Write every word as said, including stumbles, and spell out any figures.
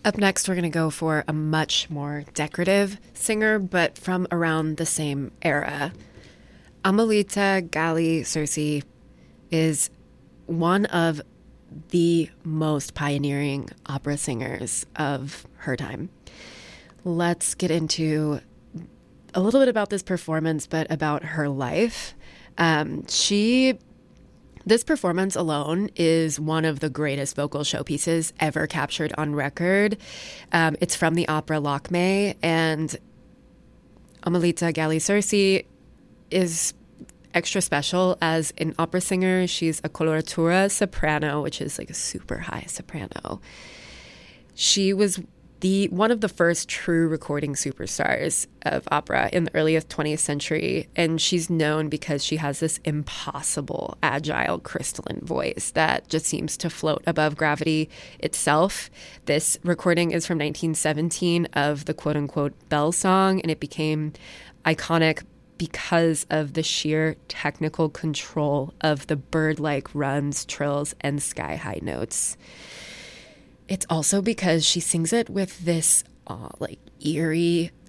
Up next, we're going to go for a much more decorative singer, but from around the same era. Amelita Gali Circe is one of the most pioneering opera singers of her time. Let's get into a little bit about this performance, but about her life. Um, she, this performance alone is one of the greatest vocal showpieces ever captured on record. Um, it's from the opera Lakme, and Amelita Gali Circe is extra special as an opera singer. She's a coloratura soprano, which is like a super high soprano. She was the one of the first true recording superstars of opera in the early twentieth century, and she's known because she has this impossible, agile, crystalline voice that just seems to float above gravity itself. This recording is from nineteen seventeen of the quote-unquote Bell Song, and it became iconic because of the sheer technical control of the bird-like runs, trills, and sky-high notes. It's also because she sings it with this uh, like eerie